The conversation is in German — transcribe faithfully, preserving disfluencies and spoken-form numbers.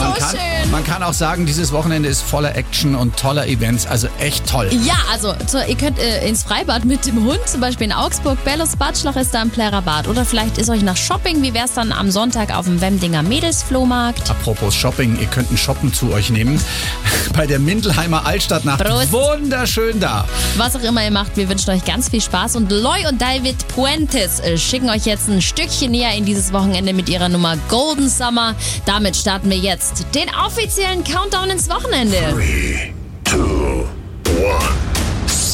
man kann, schön. Man kann auch sagen, dieses Wochenende ist voller Action und toller Events, also echt toll. Ja, also so, ihr könnt äh, ins Freibad mit dem Hund, zum Beispiel in Augsburg. Bellos Batschloch ist da im Plärrer Bad. Oder vielleicht ist euch nach Shopping. Wie wär's dann am Sonntag auf dem Wemdinger Mädelsflohmarkt? Apropos Shopping, ihr könnt ein Shoppen zu euch nehmen. Bei der Mindelheimer Altstadtnacht. Prost. Wunderschön da. Was auch immer ihr macht, wir wünschen euch ganz viel Spaß. Und Loy und David Puentes äh, schicken euch jetzt ein Stückchen näher in dieses Wochenende mit ihrer Nummer Golden Summer. Damit starten wir jetzt den offiziellen Countdown ins Wochenende. Three.